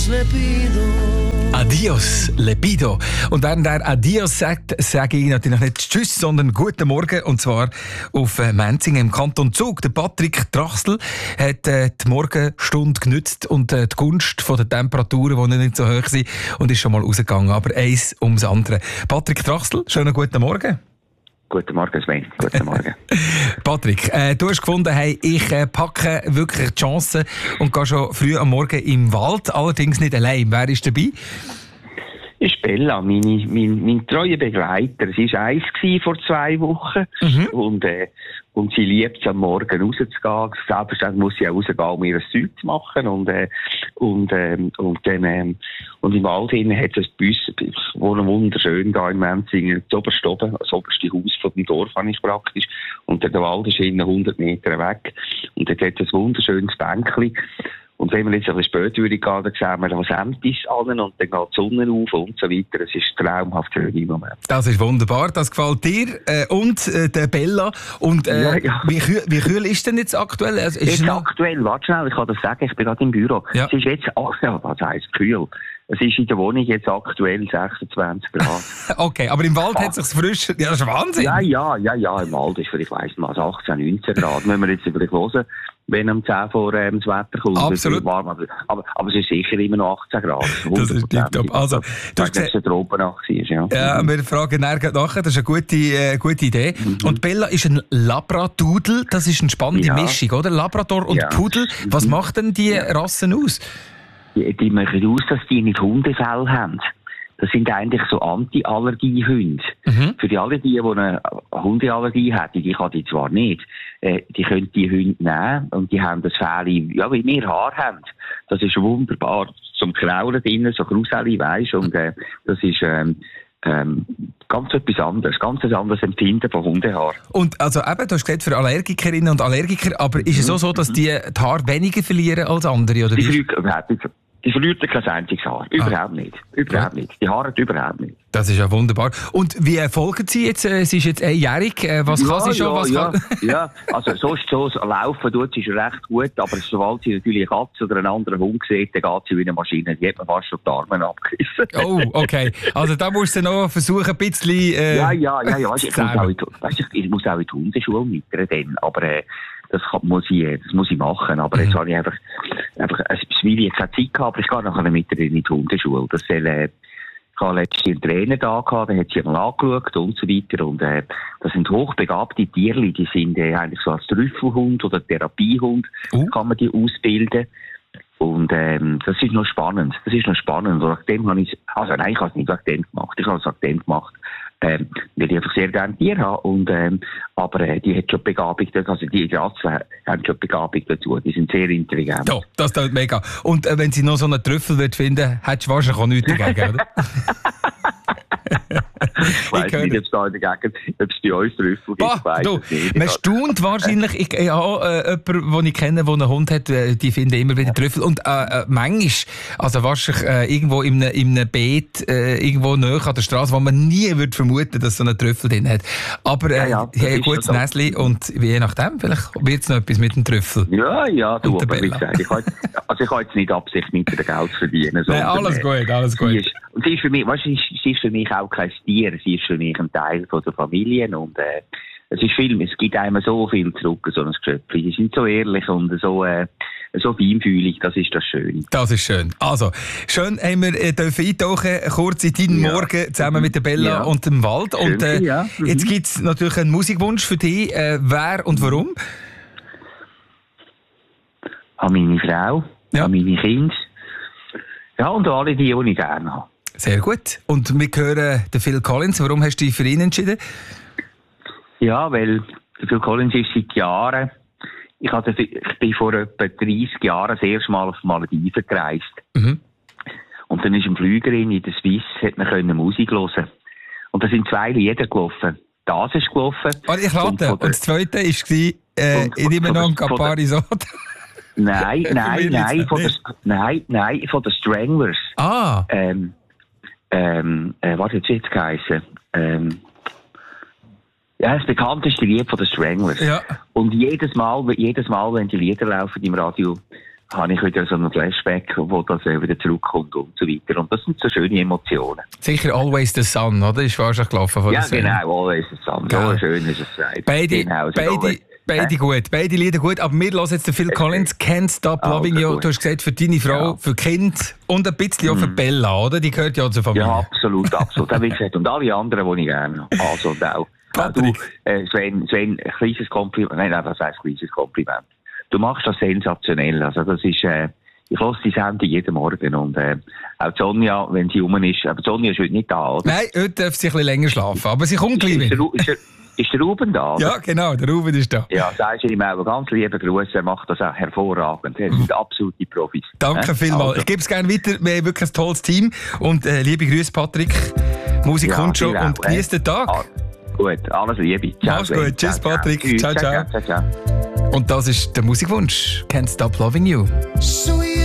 le pido. Adios, Lepido. Und während er Adios sagt, sage ich natürlich nicht Tschüss, sondern Guten Morgen. Und zwar auf Menzingen im Kanton Zug. Der Patrick Trachsel hat die Morgenstunde genützt und die Gunst von den Temperaturen, die nicht so hoch sind, und ist schon mal rausgegangen. Aber eins ums andere. Patrick Trachsel, schönen guten Morgen. Guten Morgen, Sven. Guten Morgen. Patrick, du hast gefunden, hey, ich packe wirklich die Chance und gehe schon früh am Morgen im Wald, allerdings nicht allein. Wer ist dabei? Ist Bella, mein treuer Begleiter. Sie war 1 vor 2 Wochen. Und sie liebt es, am Morgen rauszugehen. Selbstverständlich muss sie auch rausgehen, um ihr Zeug zu machen. Und im Wald hinein hat es bei uns, wohnen wunderschön da in Menzingen, das oberste oben, das oberste Haus von dem Dorf habe ich praktisch. Und der Wald ist innen 100 Meter weg. Und dort hat es ein wunderschönes Bänkchen. Und wenn wir jetzt ein bisschen später gehen, dann sehen wir was Ämtis an und dann geht die Sonne auf und so weiter. Es ist traumhaft schön im Moment. Das ist wunderbar, das gefällt dir und der Bella. Und ja. Wie kühl ist denn jetzt aktuell? Also, jetzt aktuell, warte schnell, ich kann das sagen, ich bin gerade im Büro. Ja. Es ist jetzt, was heisst kühl? Es ist in der Wohnung jetzt aktuell 26 Grad. Okay, aber im Wald hat es sich frisch... Ja, das ist Wahnsinn. Ja, im Wald ist vielleicht, weiss mal, 18, 19 Grad. Müssen wir jetzt vielleicht hören, wenn am 10 vor das Wetter kommt. Absolut. Warm, aber es ist sicher immer noch 18 Grad. Das ist tiptop. Also, du hast gesagt, dass es Tropennacht war, ja, wir fragen nachher, das ist eine gute Idee. Und Bella ist ein Labradudel, das ist eine spannende Mischung, oder? Labrador und Pudel. Was macht denn die Rassen aus? Die machen aus, dass die nicht Hundefell haben. Das sind eigentlich so Anti-Allergie-Hunde. Für die alle, die eine Hundeallergie hätten, die kann die zwar nicht, die können die Hunde nehmen und die haben das Fell, ja, wie wir Haar haben. Das ist wunderbar zum Kraulen drinnen, so Kruseli, weisst, und das ist ganz etwas anderes, ganz ein anderes Empfinden von Hundehaar. Und also eben, du hast gesagt, für Allergikerinnen und Allergiker, aber ist es auch so, dass die Haare weniger verlieren als andere? Oder die verliert kein einziges Haar. Überhaupt nicht. Überhaupt nicht. Die Haare überhaupt nicht. Das ist ja wunderbar. Und wie folgen Sie jetzt? Sie ist jetzt einjährig. Was kann sie schon? Ja, also so laufen tut sie schon recht gut, aber sobald sie natürlich eine Katze oder einen anderen Hund sieht, dann geht sie wie eine Maschine. Die hat man fast schon die Arme abgerissen. Oh, okay. Also da musst du noch versuchen, ein bisschen... Ich muss auch in die Hundeschule mit dann, aber... Das muss ich machen. Aber jetzt habe ich einfach weil ich keine Zeit gehabt, aber ich gehe nachher mit ihr in die Hundeschule. Ich habe letztens einen Trainer da gehabt, der hat sie mal angeschaut und so weiter. Und, das sind hochbegabte Tierli, die sind eigentlich so als Trüffelhund oder Therapiehund, kann man die ausbilden. Und, das ist noch spannend. Und nachdem habe ich, also nein, ich habe es nicht wegen dem gemacht. Ich habe es wegen dem gemacht. Weil ich einfach sehr gerne Tiere habe. Und, aber die hat schon Begabung, also die Rassen haben schon Begabung dazu. Die sind sehr intelligent. Ja, das tut mega. Und wenn sie noch so einen Trüffel finden, hättest du wahrscheinlich auch nichts dagegen, oder? Ich weiss nicht, ob es da in der Gegend, ob es bei uns Trüffel gibt. Man staunt wahrscheinlich. Ich habe jemanden, den ich kenne, der einen Hund hat, die finden immer wieder Trüffel. Und manchmal, also wahrscheinlich irgendwo in einem Beet, irgendwo nahe an der Straße, wo man nie würde vermuten, dass so einen Trüffel drin hat. Aber die haben ein gutes Näschen und je nachdem, vielleicht wird es noch etwas mit dem Trüffel. Ja, du, aber wie gesagt, ich habe jetzt nicht Absicht, mit dem Geld zu verdienen. Nein, alles gut. Und sie ist für mich, weißt du, sie ist für mich auch kein Tier, sie ist für mich ein Teil von der Familie und es gibt einem so viel zurück, so ein Geschöpf. Sie sind so ehrlich und so feinfühlig, das ist das Schöne. Das ist schön. Also, schön haben wir dürfen eintauchen, kurz in deinen Morgen zusammen mit der Bella und dem Wald. Und jetzt gibt es natürlich einen Musikwunsch für dich. Wer und warum? An meine Frau, an meine Kinder. Ja, und alle die ich gerne habe. Sehr gut. Und wir hören den Phil Collins. Warum hast du dich für ihn entschieden? Ja, weil der Phil Collins ist seit Jahren... Ich bin vor etwa 30 Jahren das erste Mal auf Malediven gereist. Und dann ist ein Flügerin in der Swiss, hat man Musik hören. Und da sind 2 Lieder gelaufen. Das ist gelaufen. Ich rate. Und das zweite war «Ich nehme noch ein Campari Soda». Nein, von den Stranglers. Was hat es jetzt geheißen? Das bekannteste Lied von den Stranglers. Ja. Und jedes Mal, wenn die Lieder laufen im Radio, habe ich wieder so einen Flashback, wo das wieder zurückkommt und so weiter. Und das sind so schöne Emotionen. Sicher Always the Sun, oder? Ist wahrscheinlich gelaufen von Ja, der Sendung. genau, Always the Sun. So schön ist es gesagt. Beide gut, beide Lieder gut. Aber wir hören jetzt den Phil Collins, Can't Stop Loving You. Gut. Du hast gesagt, für deine Frau, für Kind und ein bisschen auch für Bella, oder? Die gehört ja zur Familie. Ja, absolut. Das wie gesagt. Und alle anderen, die ich gerne habe. Also, und auch. Du, Sven, ein kleines Kompliment. Nein, das heisst kleines Kompliment. Du machst das sensationell. Also, das ist, ich höre die Sendung jeden Morgen. Und, auch Sonja, wenn sie rum ist, aber Sonja ist heute nicht da, oder? Nein, heute darf sie ein bisschen länger schlafen. Aber sie kommt gleich wieder. Ist der Ruben da? Oder? Ja, genau, der Ruben ist da. Ja, da ist ihm auch ganz lieben Gruß. Er macht das auch hervorragend. Er sind absolute Profis. Danke vielmals. Also. Ich gebe es gerne weiter. Wir haben wirklich ein tolles Team. Und liebe Grüße, Patrick. Musik kommt schon und genießt den Tag. Gut, alles Liebe. Ciao. Mach's gut. Tschüss, Patrick. Ciao. Ciao. Und das ist der Musikwunsch. Can't Stop Loving You.